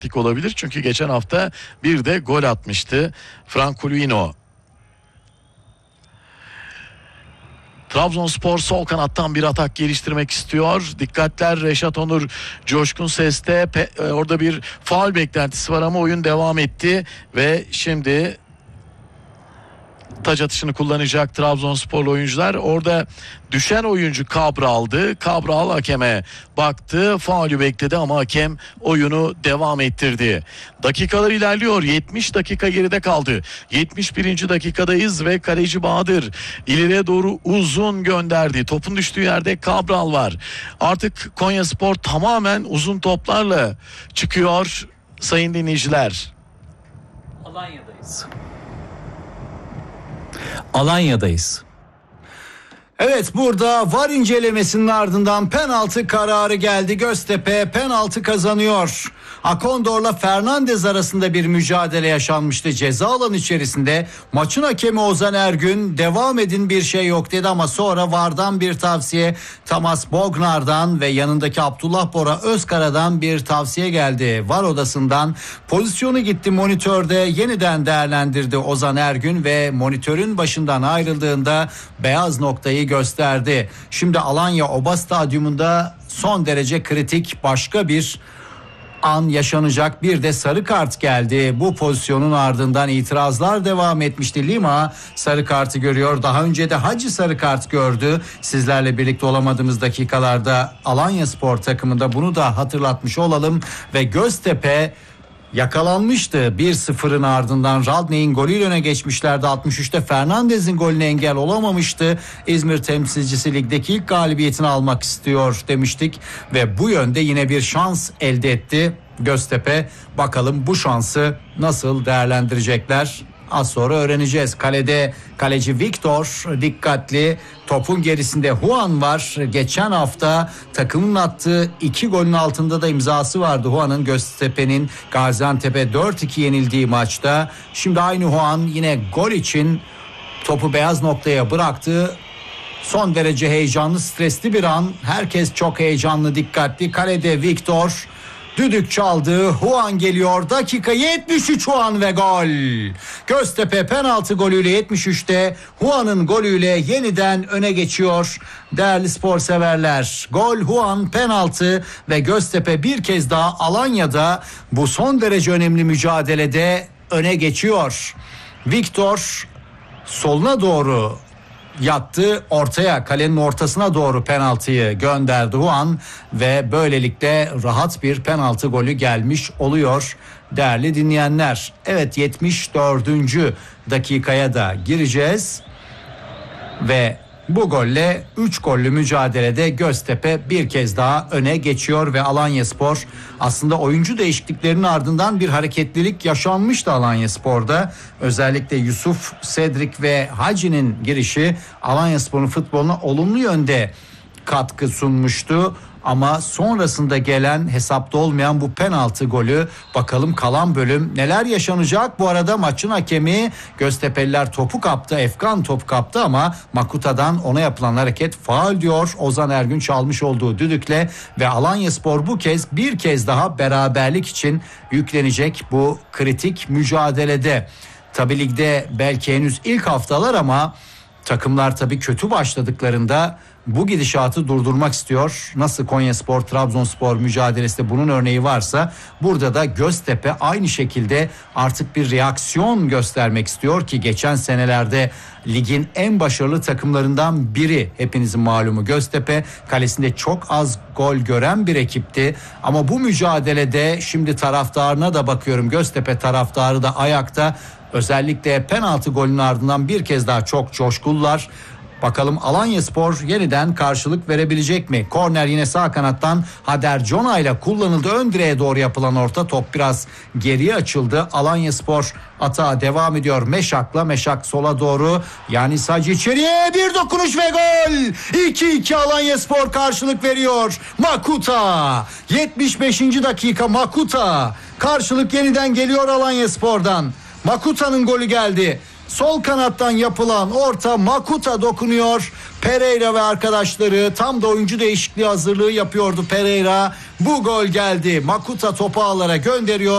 olabilir. Çünkü geçen hafta bir de gol atmıştı Francolino. Trabzonspor sol kanattan bir atak geliştirmek istiyor. Dikkatler Reşat Onur coşkun seste. Orada bir faul beklentisi var ama oyun devam etti ve şimdi taç atışını kullanacak Trabzonsporlu oyuncular. Orada düşen oyuncu Cabral'dı. Cabral hakeme baktı, faulü bekledi ama hakem oyunu devam ettirdi. Dakikalar ilerliyor. 70 dakika geride kaldı. 71. dakikadayız ve kaleci Bahadır ileriye doğru uzun gönderdi. Topun düştüğü yerde Cabral var. Artık Konyaspor tamamen uzun toplarla çıkıyor sayın dinleyiciler. Alanya'dayız. Evet, burada VAR incelemesinin ardından penaltı kararı geldi. Göztepe penaltı kazanıyor. Akondor'la Fernandez arasında bir mücadele yaşanmıştı. Ceza alanı içerisinde maçın hakemi Ozan Ergün devam edin, bir şey yok dedi ama sonra VAR'dan bir tavsiye, Tamas Bognar'dan ve yanındaki Abdullah Bora Özkara'dan bir tavsiye geldi. VAR odasından pozisyonu gitti monitörde yeniden değerlendirdi Ozan Ergün ve monitörün başından ayrıldığında beyaz noktayı gösterdi. Şimdi Alanya Oba Stadyumunda son derece kritik başka bir an yaşanacak. Bir de sarı kart geldi. Bu pozisyonun ardından itirazlar devam etmişti. Lima sarı kartı görüyor. Daha önce de Hacı sarı kart gördü. Sizlerle birlikte olamadığımız dakikalarda Alanyaspor takımında bunu da hatırlatmış olalım ve Göztepe yakalanmıştı. 1-0'ın ardından Radney'in golüyle öne geçmişlerdi. 63'te Fernandez'in golüne engel olamamıştı. İzmir temsilcisi ligdeki ilk galibiyetini almak istiyor demiştik ve bu yönde yine bir şans elde etti Göztepe. Bakalım bu şansı nasıl değerlendirecekler? Az sonra öğreneceğiz. Kalede kaleci Victor dikkatli. Topun gerisinde Juan var. Geçen hafta takımın attığı 2 golün altında da imzası vardı Juan'ın, Göztepe'nin Gaziantep'e 4-2 yenildiği maçta. Şimdi aynı Juan yine gol için topu beyaz noktaya bıraktı. Son derece heyecanlı, stresli bir an. Herkes çok heyecanlı, dikkatli. Kalede Victor. Düdük çaldı. Juan geliyor. Dakika 73 Juan ve gol. Göztepe penaltı golüyle 73'te Juan'ın golüyle yeniden öne geçiyor. Değerli spor severler. Gol Juan, penaltı ve Göztepe bir kez daha Alanya'da bu son derece önemli mücadelede öne geçiyor. Victor soluna doğru yattı, ortaya, kalenin ortasına doğru penaltıyı gönderdi Juan ve böylelikle rahat bir penaltı golü gelmiş oluyor değerli dinleyenler. Evet, 74. dakikaya da gireceğiz ve bu golle 3 gollü mücadelede Göztepe bir kez daha öne geçiyor ve Alanyaspor aslında oyuncu değişikliklerinin ardından bir hareketlilik yaşanmıştı Alanyaspor'da. Özellikle Yusuf, Cedric ve Hacı'nin girişi Alanyaspor'un futboluna olumlu yönde katkı sunmuştu. Ama sonrasında gelen, hesapta olmayan bu penaltı golü, bakalım kalan bölüm neler yaşanacak. Bu arada maçın hakemi, Göztepe'liler topu kaptı, Efkan topu kaptı ama Makuta'dan ona yapılan hareket faul diyor Ozan Ergün çalmış olduğu düdükle ve Alanyaspor bu kez bir kez daha beraberlik için yüklenecek bu kritik mücadelede. Tabii ligde belki henüz ilk haftalar ama takımlar tabii kötü başladıklarında bu gidişatı durdurmak istiyor. Nasıl Konyaspor, Trabzonspor mücadelesinde bunun örneği varsa burada da Göztepe aynı şekilde artık bir reaksiyon göstermek istiyor ki geçen senelerde ligin en başarılı takımlarından biri, hepinizin malumu Göztepe, kalesinde çok az gol gören bir ekipti. Ama bu mücadelede şimdi taraftarına da bakıyorum, Göztepe taraftarı da ayakta. Özellikle penaltı golünün ardından bir kez daha çok coşkullar. Bakalım Alanyaspor yeniden karşılık verebilecek mi? Korner yine sağ kanattan Hader Cona ile kullanıldı. Ön direğe doğru yapılan orta, top biraz geriye açıldı. Alanyaspor atağa devam ediyor. Meşak sola doğru. Yani sadece içeriye bir dokunuş ve gol. 2-2 Alanyaspor karşılık veriyor. Makuta. 75. dakika Makuta. Karşılık yeniden geliyor Alanyaspor'dan. Makuta'nın golü geldi. Sol kanattan yapılan orta, Makuta dokunuyor. Pereira ve arkadaşları tam da oyuncu değişikliği hazırlığı yapıyordu Pereira. Bu gol geldi. Makuta topu ağlara gönderiyor.